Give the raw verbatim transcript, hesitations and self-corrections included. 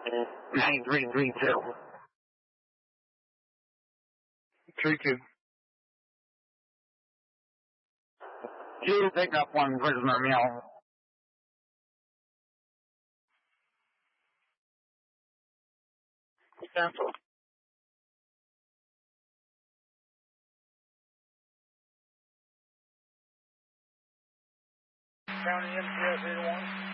nine three three two. three two. Two, pick up one prisoner male. Cancel. County M T S eight one.